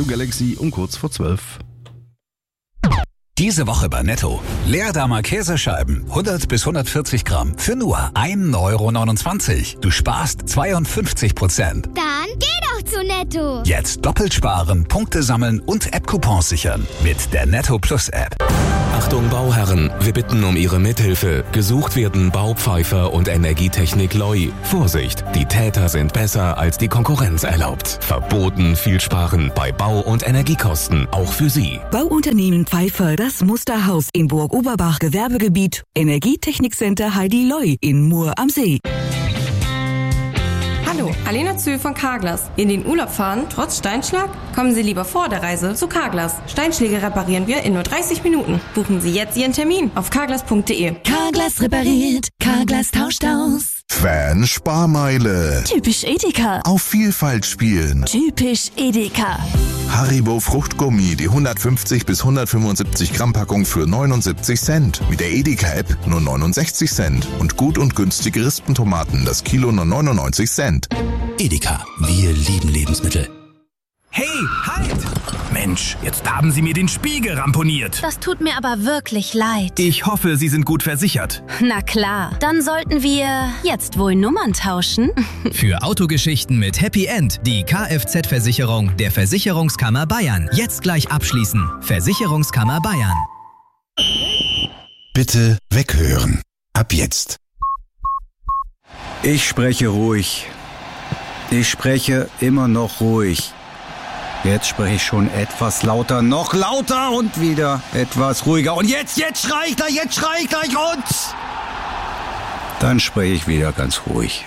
Radio Galaxy um kurz vor 12. Diese Woche bei Netto. Leerdammer Käsescheiben, 100 bis 140 Gramm, für nur 1,29 €. Du sparst 52%. Dann geh doch zu Netto. Jetzt doppelt sparen, Punkte sammeln und App-Coupons sichern mit der Netto Plus App. Achtung Bauherren, wir bitten um Ihre Mithilfe. Gesucht werden Baupfeifer und Energietechnik Loi. Vorsicht, die Täter sind besser als die Konkurrenz erlaubt. Verboten viel sparen bei Bau- und Energiekosten, auch für Sie. Bauunternehmen Pfeiffer, das Musterhaus in Burg-Oberbach Gewerbegebiet. Energietechnikcenter Heidi Loi in Mur am See. Hallo, Alena Zühl von Carglass. In den Urlaub fahren, trotz Steinschlag? Kommen Sie lieber vor der Reise zu Carglass. Steinschläge reparieren wir in nur 30 Minuten. Buchen Sie jetzt Ihren Termin auf carglass.de. Carglass repariert, Carglass tauscht aus. Fan-Sparmeile. Typisch Edeka. Auf Vielfalt spielen. Typisch Edeka. Haribo Fruchtgummi, die 150 bis 175 Gramm Packung für 79 Cent. Mit der Edeka-App nur 69 Cent. Und gut und günstige Rispentomaten, das Kilo nur 99 Cent. Edeka, wir lieben Lebensmittel. Hey, halt! Mensch, jetzt haben Sie mir den Spiegel ramponiert. Das tut mir aber wirklich leid. Ich hoffe, Sie sind gut versichert. Na klar, dann sollten wir jetzt wohl Nummern tauschen. Für Autogeschichten mit Happy End die Kfz-Versicherung der Versicherungskammer Bayern. Jetzt gleich abschließen. Versicherungskammer Bayern. Bitte weghören. Ab jetzt. Ich spreche ruhig. Ich spreche immer noch ruhig. Jetzt spreche ich schon etwas lauter, noch lauter und wieder etwas ruhiger. Und jetzt schrei ich gleich und dann spreche ich wieder ganz ruhig.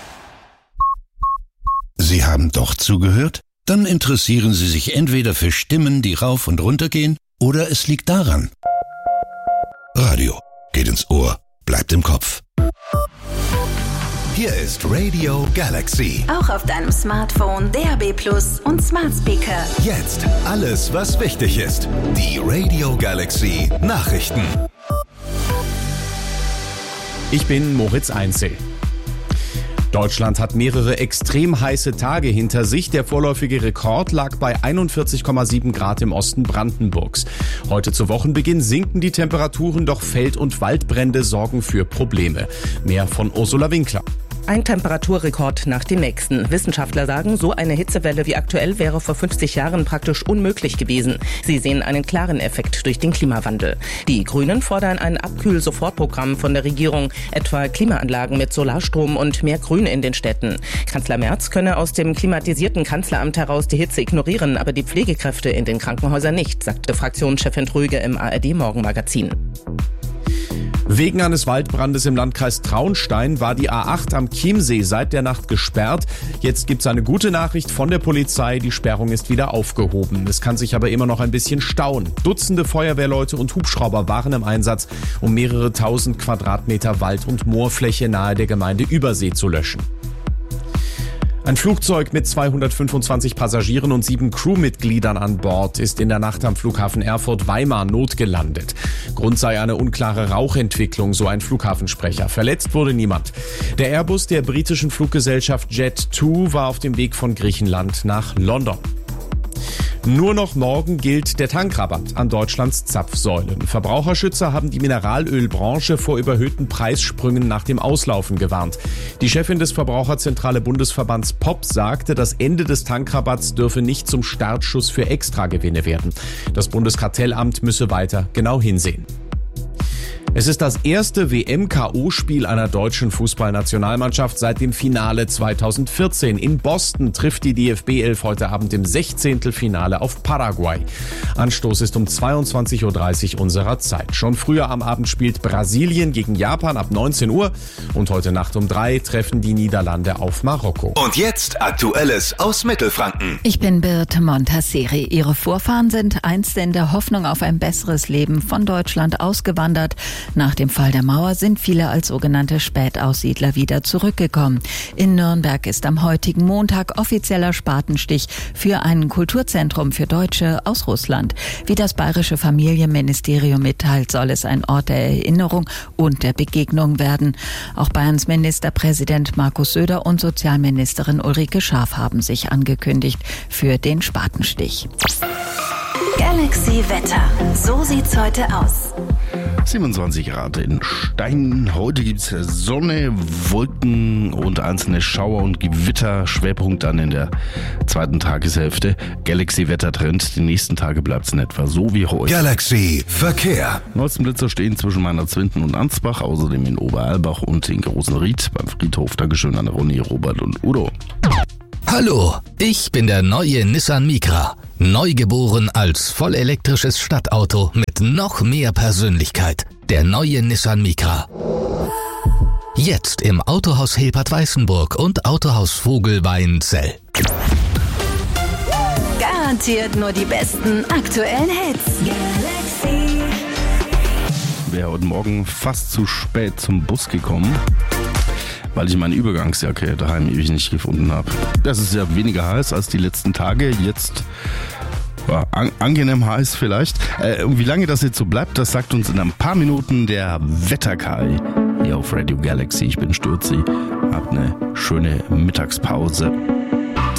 Sie haben doch zugehört? Dann interessieren Sie sich entweder für Stimmen, die rauf und runter gehen, oder es liegt daran. Radio geht ins Ohr, bleibt im Kopf. Hier ist Radio Galaxy. Auch auf deinem Smartphone, DAB+ und Smart Speaker. Jetzt alles, was wichtig ist. Die Radio Galaxy Nachrichten. Ich bin Moritz Einzel. Deutschland hat mehrere extrem heiße Tage hinter sich. Der vorläufige Rekord lag bei 41,7 Grad im Osten Brandenburgs. Heute zu Wochenbeginn sinken die Temperaturen, doch Feld- und Waldbrände sorgen für Probleme. Mehr von Ursula Winkler. Ein Temperaturrekord nach dem nächsten. Wissenschaftler sagen, so eine Hitzewelle wie aktuell wäre vor 50 Jahren praktisch unmöglich gewesen. Sie sehen einen klaren Effekt durch den Klimawandel. Die Grünen fordern ein Abkühl-Sofortprogramm von der Regierung, etwa Klimaanlagen mit Solarstrom und mehr Grün in den Städten. Kanzler Merz könne aus dem klimatisierten Kanzleramt heraus die Hitze ignorieren, aber die Pflegekräfte in den Krankenhäusern nicht, sagte Fraktionschefin Trüge im ARD-Morgenmagazin. Wegen eines Waldbrandes im Landkreis Traunstein war die A8 am Chiemsee seit der Nacht gesperrt. Jetzt gibt's eine gute Nachricht von der Polizei. Die Sperrung ist wieder aufgehoben. Es kann sich aber immer noch ein bisschen stauen. Dutzende Feuerwehrleute und Hubschrauber waren im Einsatz, um mehrere tausend Quadratmeter Wald- und Moorfläche nahe der Gemeinde Übersee zu löschen. Ein Flugzeug mit 225 Passagieren und 7 Crewmitgliedern an Bord ist in der Nacht am Flughafen Erfurt-Weimar notgelandet. Grund sei eine unklare Rauchentwicklung, so ein Flughafensprecher. Verletzt wurde niemand. Der Airbus der britischen Fluggesellschaft Jet2 war auf dem Weg von Griechenland nach London. Nur noch morgen gilt der Tankrabatt an Deutschlands Zapfsäulen. Verbraucherschützer haben die Mineralölbranche vor überhöhten Preissprüngen nach dem Auslaufen gewarnt. Die Chefin des Verbraucherzentrale Bundesverbands POP sagte, das Ende des Tankrabatts dürfe nicht zum Startschuss für Extragewinne werden. Das Bundeskartellamt müsse weiter genau hinsehen. Es ist das erste WM-KO-Spiel einer deutschen Fußballnationalmannschaft seit dem Finale 2014. In Boston trifft die DFB-11 heute Abend im 16. Finale auf Paraguay. Anstoß ist um 22:30 Uhr unserer Zeit. Schon früher am Abend spielt Brasilien gegen Japan ab 19 Uhr. Und heute Nacht um 3 treffen die Niederlande auf Marokko. Und jetzt Aktuelles aus Mittelfranken. Ich bin Birte Montasseri. Ihre Vorfahren sind einst in der Hoffnung auf ein besseres Leben von Deutschland ausgewandert. Nach dem Fall der Mauer sind viele als sogenannte Spätaussiedler wieder zurückgekommen. In Nürnberg ist am heutigen Montag offizieller Spatenstich für ein Kulturzentrum für Deutsche aus Russland. Wie das bayerische Familienministerium mitteilt, soll es ein Ort der Erinnerung und der Begegnung werden. Auch Bayerns Ministerpräsident Markus Söder und Sozialministerin Ulrike Schaaf haben sich angekündigt für den Spatenstich. Galaxy Wetter. So sieht's heute aus. 27 Grad in Stein. Heute gibt's Sonne, Wolken und einzelne Schauer und Gewitter. Schwerpunkt dann in der zweiten Tageshälfte. Galaxy-Wettertrend. Die nächsten Tage bleibt's in etwa so wie heute. Galaxy Verkehr. Blitzer stehen zwischen Meinerzwinden und Ansbach, außerdem in Oberalbach und in Großenried. Beim Friedhof Dankeschön an Ronny, Robert und Udo. Hallo, ich bin der neue Nissan Micra. Neugeboren als vollelektrisches Stadtauto mit noch mehr Persönlichkeit. Der neue Nissan Micra. Jetzt im Autohaus Hilpert-Weißenburg und Autohaus Vogelweinzell. Garantiert nur die besten aktuellen Hits. Galaxy. Wäre heute Morgen fast zu spät zum Bus gekommen, weil ich meine Übergangsjacke daheim ewig nicht gefunden habe. Das ist ja weniger heiß als die letzten Tage. Jetzt angenehm heiß vielleicht. Wie lange das jetzt so bleibt, das sagt uns in ein paar Minuten der Wetterkai hier auf Radio Galaxy. Ich bin Stürzi. Habt eine schöne Mittagspause.